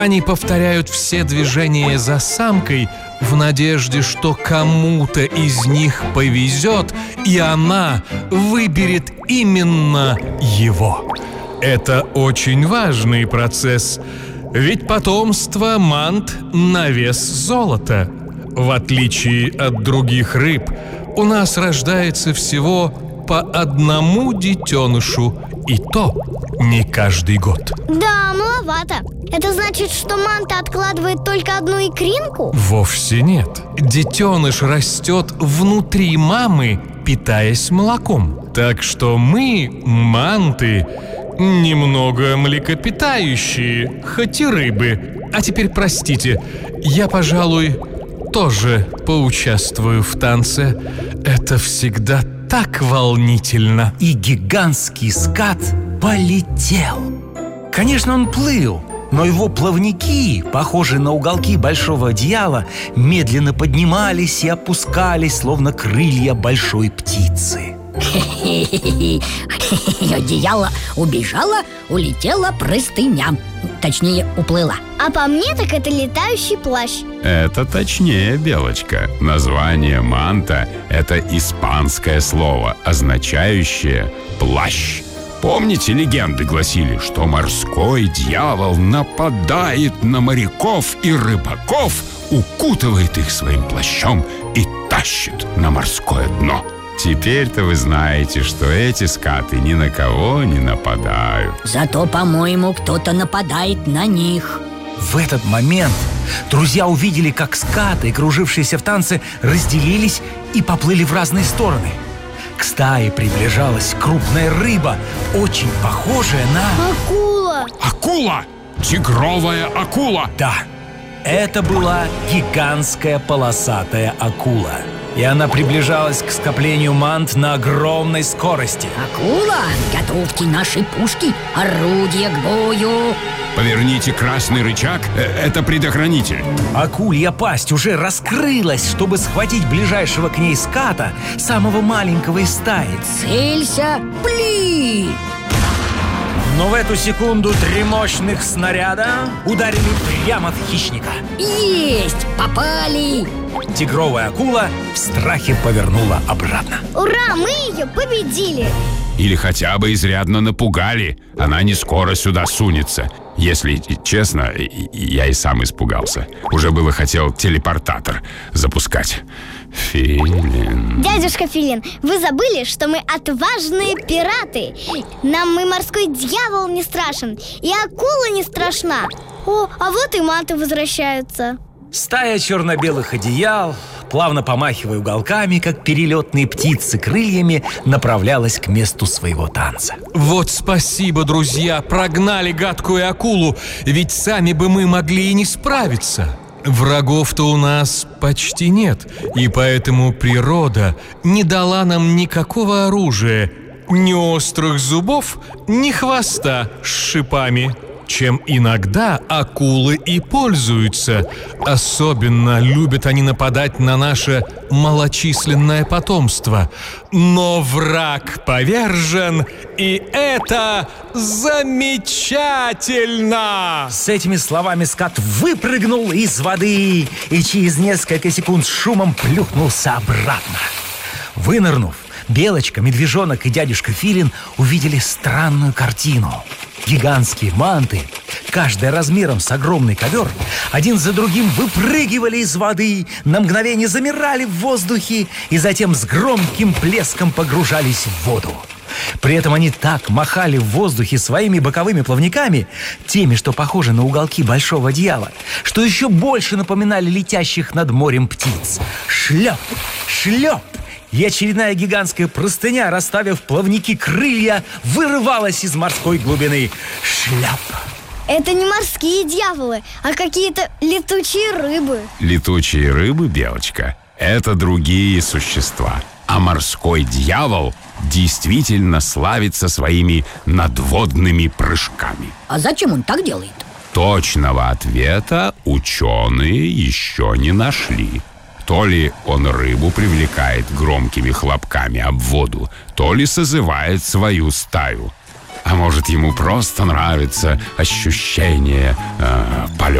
Они повторяют все движения за самкой в надежде, что кому-то из них повезет, и она выберет именно его. Это очень важный процесс, ведь потомство мант на вес золота. В отличие от других рыб, у нас рождается всего по одному детенышу, и то не каждый год. Да, маловато. Это значит, что манта откладывает только одну икринку? Вовсе нет. Детеныш растет внутри мамы, питаясь молоком. Так что мы, манты, немного млекопитающие, хоть и рыбы. А теперь простите, я, пожалуй, тоже поучаствую в танце. Это всегда так волнительно. И гигантский скат полетел. Конечно, он плыл, но его плавники, похожие на уголки большого одеяла, медленно поднимались и опускались, словно крылья большой птицы. Одеяло убежало, улетела простыня. Точнее, уплыла. А по мне, так это летающий плащ. Это точнее, Белочка. Название манта – это испанское слово, означающее «плащ». Помните, легенды гласили, что морской дьявол нападает на моряков и рыбаков, укутывает их своим плащом и тащит на морское дно? Теперь-то вы знаете, что эти скаты ни на кого не нападают. Зато, по-моему, кто-то нападает на них. В этот момент друзья увидели, как скаты, кружившиеся в танце, разделились и поплыли в разные стороны. К стае приближалась крупная рыба, очень похожая на... Акула! Акула! Тигровая акула! Да, это была гигантская полосатая акула. И она приближалась к скоплению мант на огромной скорости. Акула, готовьте наши пушки, орудия к бою. Поверните красный рычаг, это предохранитель. Акулья пасть уже раскрылась, чтобы схватить ближайшего к ней ската, самого маленького из стаи. Целься, пли! Но в эту секунду 3 мощных снаряда ударили прямо в хищника. Есть! Попали! Тигровая акула в страхе повернула обратно. Ура, мы ее победили! Или хотя бы изрядно напугали. Она не скоро сюда сунется. Если честно, я и сам испугался. Уже было хотел телепортатор запускать. Филин. Дядюшка Филин, вы забыли, что мы отважные пираты. Нам и морской дьявол не страшен, и акула не страшна. О, а вот и манты возвращаются. Стая черно-белых одеял, плавно помахивая уголками, как перелетные птицы крыльями, направлялась к месту своего танца. Вот спасибо, друзья, прогнали гадкую акулу, ведь сами бы мы могли и не справиться. Врагов-то у нас почти нет, и поэтому природа не дала нам никакого оружия, ни острых зубов, ни хвоста с шипами, чем иногда акулы и пользуются. Особенно любят они нападать на наше малочисленное потомство. Но враг повержен, и это замечательно! С этими словами скат выпрыгнул из воды и через несколько секунд с шумом плюхнулся обратно. Вынырнув, Белочка, медвежонок и дядюшка Филин увидели странную картину. Гигантские манты, каждая размером с огромный ковер, один за другим выпрыгивали из воды, на мгновение замирали в воздухе и затем с громким плеском погружались в воду. При этом они так махали в воздухе своими боковыми плавниками, теми, что похожи на уголки большого одеяла, что еще больше напоминали летящих над морем птиц. Шлеп, шлеп! И очередная гигантская простыня, расставив плавники крылья, вырывалась из морской глубины. Шляп! Это не морские дьяволы, а какие-то летучие рыбы. Летучие рыбы, Белочка, это другие существа. А морской дьявол действительно славится своими надводными прыжками. А зачем он так делает? Точного ответа ученые еще не нашли. То ли он рыбу привлекает громкими хлопками об воду, то ли созывает свою стаю. А может, ему просто нравится ощущение полета.